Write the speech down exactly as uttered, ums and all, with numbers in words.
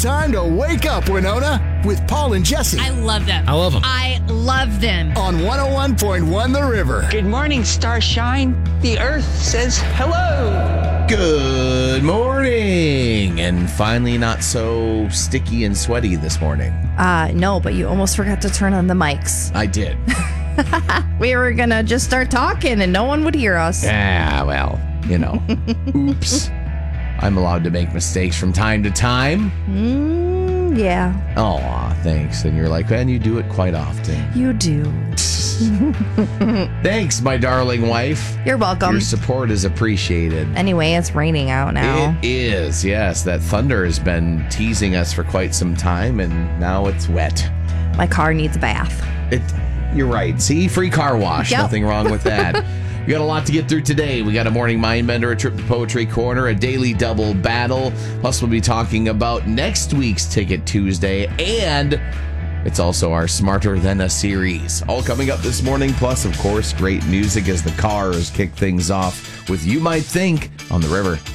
time to wake up, Winona, with Paul and Jesse. I love them. I love them. I love them. On one oh one point one The River. Good morning, Starshine. The Earth says hello. Good morning. And finally not so sticky and sweaty this morning. Uh, no, but you almost forgot to turn on the mics. I did. We were going to just start talking and no one would hear us. Ah, well, you know. Oops. I'm allowed to make mistakes from time to time. Mm, yeah. Aw, thanks. And you're like, man, you do it quite often. You do. Thanks, my darling wife. You're welcome. Your support is appreciated. Anyway, it's raining out now. It is, yes. That thunder has been teasing us for quite some time, and now it's wet. My car needs a bath. It. You're right. See, free car wash. Yep. Nothing wrong with that. We got a lot to get through today. We got a morning mind bender, a trip to Poetry Corner, a daily double battle. Plus, we'll be talking about next week's Ticket Tuesday, and it's also our Smarter Than a series. All coming up this morning. Plus, of course, great music as the Cars kick things off with You Might Think on The River.